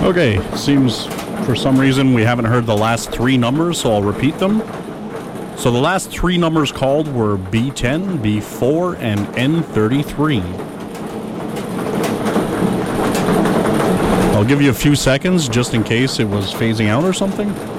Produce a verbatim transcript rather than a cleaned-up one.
Okay, seems for some reason we haven't heard the last three numbers, so I'll repeat them. So the last three numbers called were B ten, B four, and N thirty-three. I'll give you a few seconds just in case it was phasing out or something.